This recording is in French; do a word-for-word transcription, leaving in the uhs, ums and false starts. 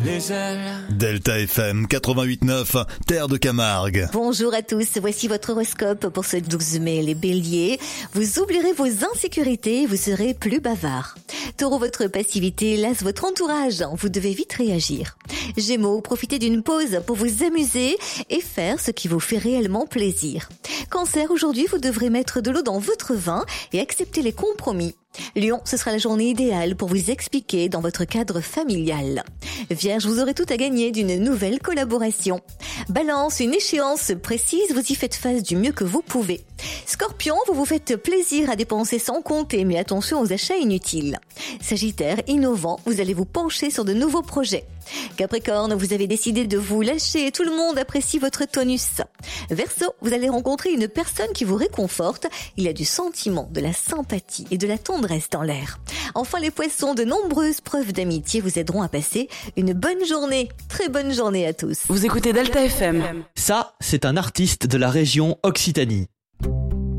Les ailes. Delta F M quatre-vingt-huit neuf, Terre de Camargue. Bonjour à tous, voici votre horoscope pour ce douze mai, les béliers. Vous oublierez vos insécurités et vous serez plus bavard. Taureau, votre passivité lasse votre entourage, vous devez vite réagir. Gémeaux, profitez d'une pause pour vous amuser et faire ce qui vous fait réellement plaisir. Cancer, aujourd'hui vous devrez mettre de l'eau dans votre vin et accepter les compromis. Lion, ce sera la journée idéale pour vous expliquer dans votre cadre familial. Vierge, vous aurez tout à gagner d'une nouvelle collaboration. Balance, une échéance précise, vous y faites face du mieux que vous pouvez. Scorpion, vous vous faites plaisir à dépenser sans compter, mais attention aux achats inutiles. Sagittaire, innovant, vous allez vous pencher sur de nouveaux projets. Capricorne, vous avez décidé de vous lâcher et tout le monde apprécie votre tonus. Verseau, vous allez rencontrer une personne qui vous réconforte. Il y a du sentiment, de la sympathie et de la tendresse dans l'air. Enfin les poissons, de nombreuses preuves d'amitié vous aideront à passer une bonne journée. Très bonne journée à tous. Vous écoutez Delta F M. Ça, c'est un artiste de la région Occitanie.